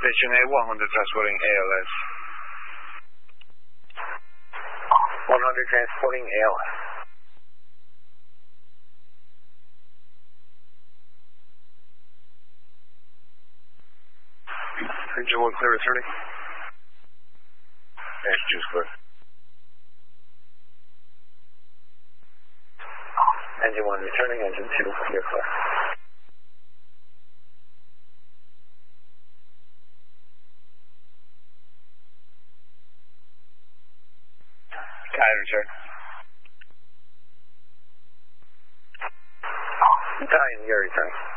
Station A100 transporting ALS. 100 transporting ALS. Engine 1 clear returning. Engine 2 clear. Engine 1 returning, engine 2 clear. Guide return. Italian, your return.